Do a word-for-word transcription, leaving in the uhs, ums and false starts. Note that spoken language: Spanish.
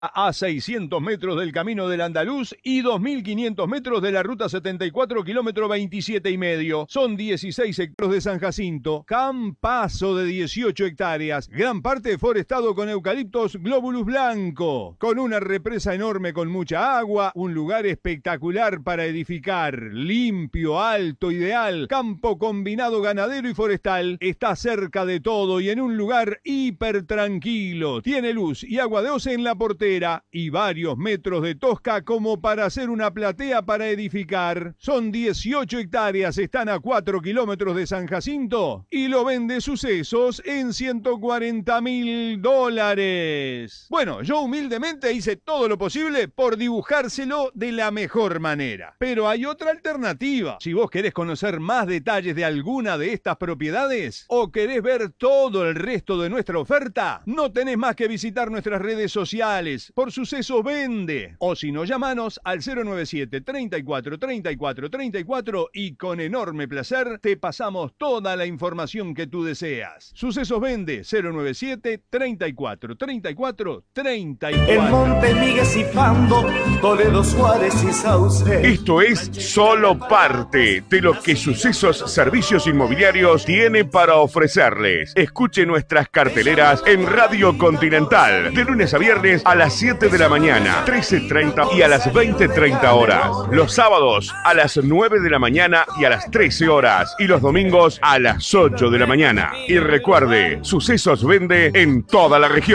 a seiscientos metros del Camino del Andaluz y dos mil quinientos metros de la Ruta setenta y cuatro, kilómetro veintisiete y medio. Son dieciséis hectáreas de San Jacinto, campazo de dieciocho hectáreas, gran parte forestado con eucaliptos glóbulus blanco, con una represa enorme con mucha agua, un lugar espectacular para edificar, limpio, alto, ideal, campo combinado ganadero y forestal, está cerca de todo y en un lugar hiper tranquilo, tiene luz y agua de Oce en la portera y varios metros de tosca como para hacer una platea para edificar. Son dieciocho hectáreas, están a cuatro kilómetros de San Jacinto y lo vende Sucesos en ciento cuarenta mil dólares. Bueno, yo humildemente hice todo lo posible por dibujárselo de la mejor manera. Pero hay otra alternativa. Si vos querés conocer más detalles de alguna de estas propiedades o querés ver todo el resto de nuestra oferta, no tenés más que visitar nuestras redes sociales. Por Sucesos Vende. O si no, llamanos al cero noventa y siete, treinta y cuatro, treinta y cuatro, treinta y cuatro y con enorme placer te pasamos toda la información que tú deseas. Sucesos Vende, cero noventa y siete, treinta y cuatro, treinta y cuatro, treinta y cuatro. El Monte Migues y Pando, Toledo, Suárez y Sauce. Esto es solo parte de lo que Sucesos Servicios Inmobiliarios tiene para ofrecerles. Escuche nuestras carteleras en Radio Continental, de lunes a viernes a las siete de la mañana, trece treinta y a las veinte treinta horas. Los sábados a las nueve de la mañana y a las trece horas. Y los domingos a las ocho de la mañana. Y recuerde, Sucesos Vende en toda la región.